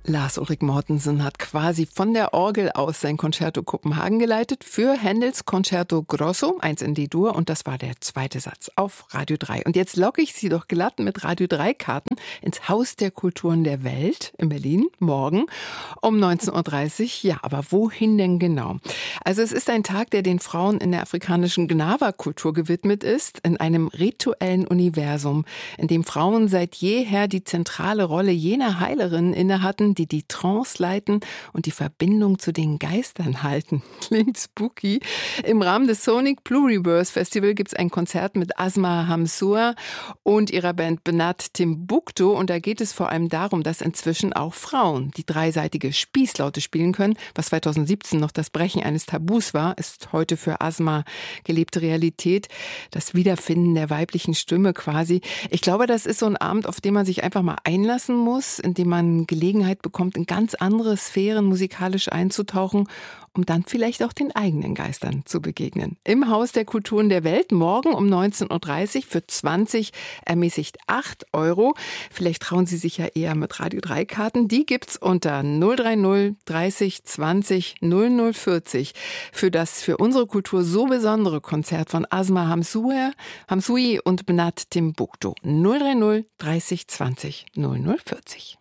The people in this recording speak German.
Lars-Ulrik Mortensen hat quasi von der Orgel aus sein Concerto Kopenhagen geleitet für Händels Concerto Grosso, 1 in D-Dur, und das war der zweite Satz auf Radio 3. Und jetzt locke ich Sie doch glatt mit Radio 3 Karten ins Haus der Kulturen der Welt in Berlin, morgen um 19.30 Uhr. Ja, aber wohin denn genau? Also es ist ein Tag, der den Frauen in der afrikanischen Gnawa-Kultur gewidmet ist, in einem rituellen Universum, in dem Frauen seit jeher die zentrale Rolle jener Heilerinnen inne hatten, die Trance leiten und die Verbindung zu den Geistern halten. Klingt spooky. Im Rahmen des Sonic Pluriverse Festival gibt es ein Konzert mit Asma Hamsour und ihrer Band Benat Timbuktu. Und da geht es vor allem darum, dass inzwischen auch Frauen die dreiseitige Spießlaute spielen können. Was 2017 noch das Brechen eines Tabus war, ist heute für Asma gelebte Realität. Das Wiederfinden der weiblichen Stimme quasi. Ich glaube, das ist so ein Abend, auf den man sich einfach mal einlassen muss, in dem man Gelegenheit bekommt, in ganz andere Sphären musikalisch einzutauchen, um dann vielleicht auch den eigenen Geistern zu begegnen. Im Haus der Kulturen der Welt, morgen um 19.30 Uhr für 20 ermäßigt 8 Euro. Vielleicht trauen Sie sich ja eher mit Radio 3 Karten. Die gibt's unter 030 30 20 0040 für das für unsere Kultur so besondere Konzert von Asma Hamsoui und Benat Timbuktu. 030 30 20 0040.